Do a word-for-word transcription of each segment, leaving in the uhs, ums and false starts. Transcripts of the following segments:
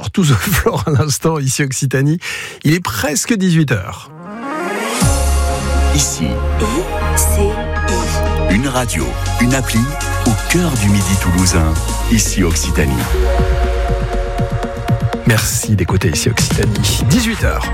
Floor to the Floor à l'instant, ici Occitanie. Il est presque dix-huit heures. Ici, I C I. une radio, une appli au cœur du Midi toulousain. Ici Occitanie. Merci d'écouter ici Occitanie. dix-huit heures.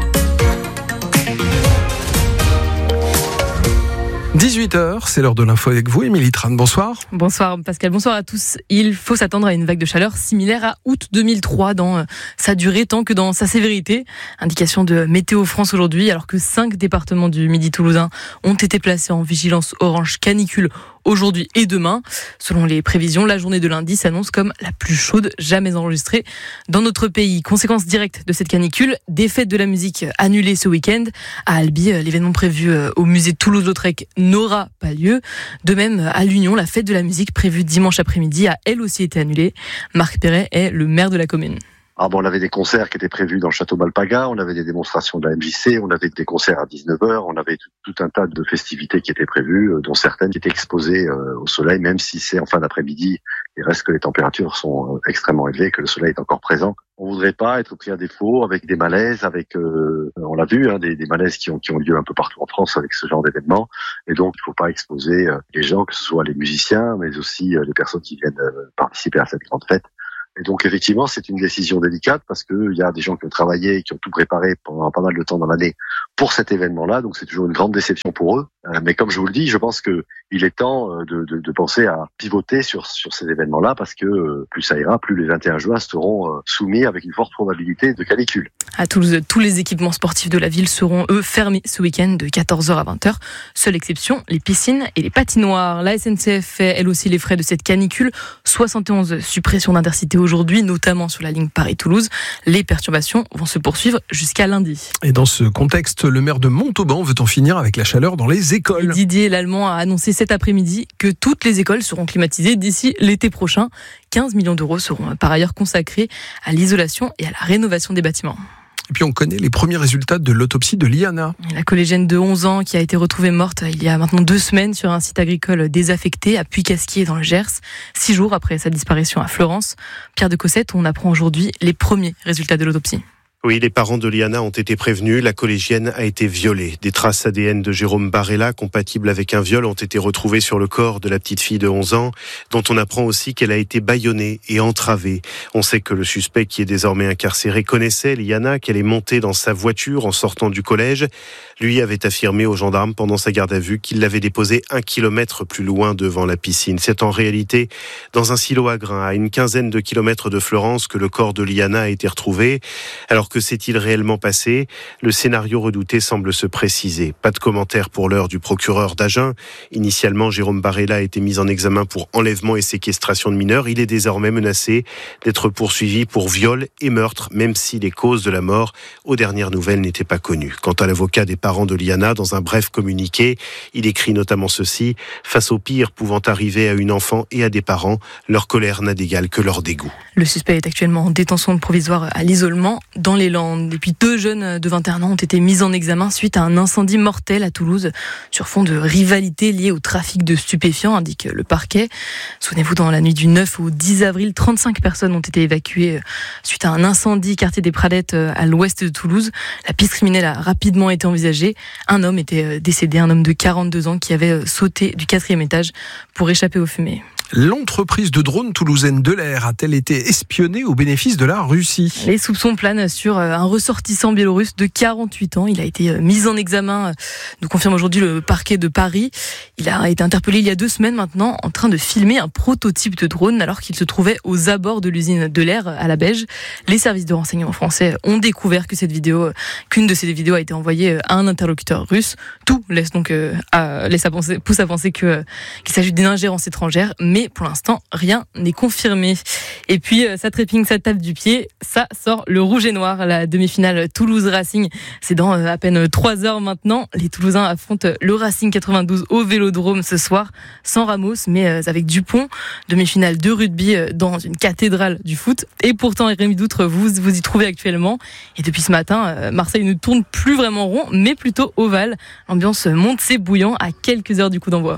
dix-huit heures, c'est l'heure de l'info avec vous, Émilie Tran. Bonsoir. Bonsoir Pascal, bonsoir à tous. Il faut s'attendre à une vague de chaleur similaire à août deux mille trois dans sa durée tant que dans sa sévérité. Indication de Météo France aujourd'hui, alors que cinq départements du Midi toulousain ont été placés en vigilance orange canicule aujourd'hui et demain. Selon les prévisions, la journée de lundi s'annonce comme la plus chaude jamais enregistrée dans notre pays. Conséquence directe de cette canicule, des fêtes de la musique annulées ce week-end. À Albi, l'événement prévu au musée de Toulouse-Lautrec n'aura pas lieu. De même, à l'Union, la fête de la musique prévue dimanche après-midi a elle aussi été annulée. Marc Perret est le maire de la commune. Ah bon, on avait des concerts qui étaient prévus dans le château Malpaga, on avait des démonstrations de la M J C, on avait des concerts à dix-neuf heures, on avait tout, tout un tas de festivités qui étaient prévues, dont certaines étaient exposées euh, au soleil, même si c'est en fin d'après-midi. Il reste que les températures sont euh, extrêmement élevées, que le soleil est encore présent. On voudrait pas être pris à défaut avec des malaises, avec, euh, on l'a vu, hein, des, des malaises qui ont, qui ont lieu un peu partout en France avec ce genre d'événements. Et donc, il faut pas exposer euh, les gens, que ce soit les musiciens, mais aussi euh, les personnes qui viennent euh, participer à cette grande fête. Et donc effectivement, c'est une décision délicate parce que il y a des gens qui ont travaillé, qui ont tout préparé pendant pas mal de temps dans l'année pour cet événement-là. Donc c'est toujours une grande déception pour eux. Euh, mais comme je vous le dis, je pense que il est temps de, de, de penser à pivoter sur sur ces événements-là parce que euh, plus ça ira, plus les vingt et un juin seront euh, soumis avec une forte probabilité de canicule. À Toulouse, tous les équipements sportifs de la ville seront eux fermés ce week-end de quatorze heures à vingt heures. Seule exception, les piscines et les patinoires. La S N C F fait elle aussi les frais de cette canicule. soixante et onze suppressions d'Intercités aujourd'hui, notamment sur la ligne Paris-Toulouse. Les perturbations vont se poursuivre jusqu'à lundi. Et dans ce contexte, le maire de Montauban veut en finir avec la chaleur dans les écoles. Didier Lallemand a annoncé cet après-midi que toutes les écoles seront climatisées d'ici l'été prochain. quinze millions d'euros seront par ailleurs consacrés à l'isolation et à la rénovation des bâtiments. Et puis on connaît les premiers résultats de l'autopsie de Liana. La collégienne de onze ans qui a été retrouvée morte il y a maintenant deux semaines sur un site agricole désaffecté à Puy-Casquier dans le Gers, six jours après sa disparition à Fleurance. Pierre de Cossette, on apprend aujourd'hui les premiers résultats de l'autopsie. Oui, les parents de Liana ont été prévenus. La collégienne a été violée. Des traces A D N de Jérôme Barella, compatibles avec un viol, ont été retrouvées sur le corps de la petite fille de onze ans, dont on apprend aussi qu'elle a été bâillonnée et entravée. On sait que le suspect, qui est désormais incarcéré, connaissait Liana, qu'elle est montée dans sa voiture en sortant du collège. Lui avait affirmé aux gendarmes pendant sa garde à vue qu'il l'avait déposée un kilomètre plus loin devant la piscine. C'est en réalité dans un silo à grains, à une quinzaine de kilomètres de Fleurance, que le corps de Liana a été retrouvé. Alors que s'est-il réellement passé ? Le scénario redouté semble se préciser. Pas de commentaire pour l'heure du procureur d'Agen. Initialement, Jérôme Barella a été mis en examen pour enlèvement et séquestration de mineurs. Il est désormais menacé d'être poursuivi pour viol et meurtre, même si les causes de la mort, aux dernières nouvelles, n'étaient pas connues. Quant à l'avocat des parents de Liana, dans un bref communiqué, il écrit notamment ceci : face au pire pouvant arriver à une enfant et à des parents, leur colère n'a d'égal que leur dégoût. Le suspect est actuellement en détention provisoire à l'isolement dans les Landes. Et puis deux jeunes de vingt et un ans ont été mis en examen suite à un incendie mortel à Toulouse sur fond de rivalité liée au trafic de stupéfiants, indique le parquet. Souvenez-vous, dans la nuit du neuf au dix avril, trente-cinq personnes ont été évacuées suite à un incendie quartier des Pradettes à l'ouest de Toulouse. La piste criminelle a rapidement été envisagée. Un homme était décédé, un homme de quarante-deux ans qui avait sauté du quatrième étage pour échapper aux fumées. L'entreprise de drones toulousaine Delair a-t-elle été espionnée au bénéfice de la Russie ? Les soupçons planent sur un ressortissant biélorusse de quarante-huit ans. Il a été mis en examen, nous confirme aujourd'hui le parquet de Paris. Il a été interpellé il y a deux semaines maintenant en train de filmer un prototype de drone alors qu'il se trouvait aux abords de l'usine Delair à la Beige. Les services de renseignement français ont découvert que cette vidéo, qu'une de ces vidéos a été envoyée à un interlocuteur russe. Tout laisse donc euh, à, laisse à penser, pousse à penser que, qu'il s'agit d'une ingérence étrangère, mais pour l'instant, rien n'est confirmé. Et puis, ça trépigne, ça tape du pied, ça sort le rouge et noir. La demi-finale Toulouse Racing, c'est dans à peine trois heures maintenant. Les Toulousains affrontent le Racing quatre-vingt-douze au Vélodrome ce soir, sans Ramos, mais avec Dupont. Demi-finale de rugby dans une cathédrale du foot. Et pourtant, Rémi Doutre, vous vous y trouvez actuellement. Et depuis ce matin, Marseille ne tourne plus vraiment rond, mais plutôt ovale. L'ambiance monte, c'est bouillant à quelques heures du coup d'envoi.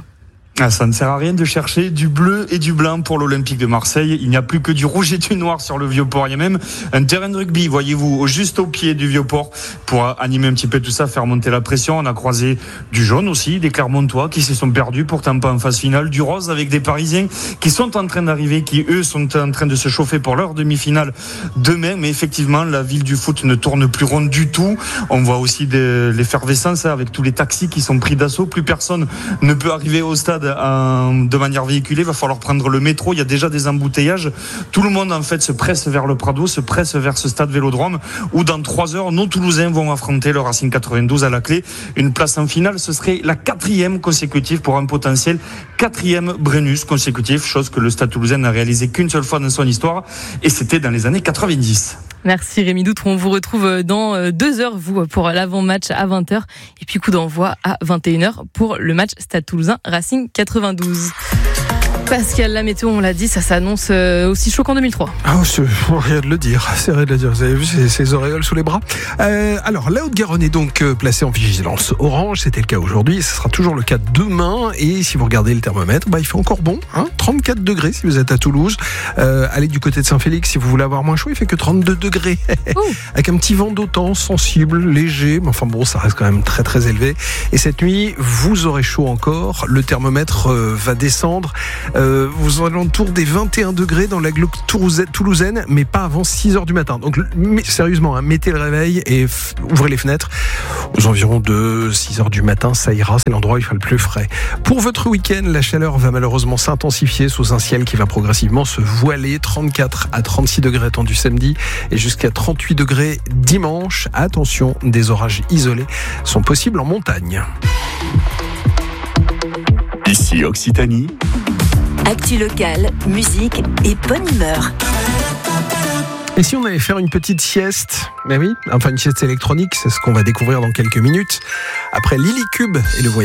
Ah, ça ne sert à rien de chercher du bleu et du blanc pour l'Olympique de Marseille. Il n'y a plus que du rouge et du noir sur le Vieux-Port. Il y a même un terrain de rugby, voyez-vous, juste au pied du Vieux-Port pour animer un petit peu tout ça, faire monter la pression. On a croisé du jaune aussi, des Clermontois qui se sont perdus, pourtant pas en phase finale, du rose avec des Parisiens qui sont en train d'arriver, qui eux sont en train de se chauffer pour leur demi-finale demain. Mais effectivement, la ville du foot ne tourne plus rond du tout. On voit aussi de l'effervescence avec tous les taxis qui sont pris d'assaut. Plus personne ne peut arriver au stade de manière véhiculée, il va falloir prendre le métro, il y a déjà des embouteillages, tout le monde en fait se presse vers le Prado, se presse vers ce stade Vélodrome où dans trois heures nos Toulousains vont affronter le Racing quatre-vingt-douze à la clé. Une place en finale, ce serait la quatrième consécutive pour un potentiel quatrième Brennus consécutif, chose que le Stade Toulousain n'a réalisé qu'une seule fois dans son histoire et c'était dans les années quatre-vingt-dix. Merci Rémi Doutre, on vous retrouve dans deux heures, vous, pour l'avant-match à vingt heures et puis coup d'envoi à vingt et une heures pour le match Stade Toulousain Racing quatre-vingt-douze. Pascal, la météo, on l'a dit, ça s'annonce aussi chaud qu'en deux mille trois. Ah, c'est rien de le dire, c'est rien de le dire. Vous avez vu ces, ces auréoles sous les bras. Euh, alors, la Haute-Garonne est donc placée en vigilance orange. C'était le cas aujourd'hui et ce sera toujours le cas demain. Et si vous regardez le thermomètre, bah, il fait encore bon, hein, trente-quatre degrés si vous êtes à Toulouse. Euh, allez du côté de Saint-Félix si vous voulez avoir moins chaud, il fait que trente-deux degrés. Avec un petit vent d'automne sensible, léger, mais enfin bon, ça reste quand même très très élevé. Et cette nuit, vous aurez chaud encore. Le thermomètre euh, va descendre. Euh, vous aurez autour des vingt et un degrés dans l'agglomération toulousaine, mais pas avant six heures du matin. Donc, mais, sérieusement, hein, mettez le réveil et f- ouvrez les fenêtres. Aux environs de six heures du matin, ça ira. C'est l'endroit où il fait le plus frais. Pour votre week-end, la chaleur va malheureusement s'intensifier sous un ciel qui va progressivement se voiler. trente-quatre à trente-six degrés attendus samedi et jusqu'à trente-huit degrés dimanche. Attention, des orages isolés sont possibles en montagne. Ici Occitanie. Actu locale, musique et bonne humeur. Et si on allait faire une petite sieste? Mais oui, enfin une sieste électronique, c'est ce qu'on va découvrir dans quelques minutes. Après Lily Cube et le voyage.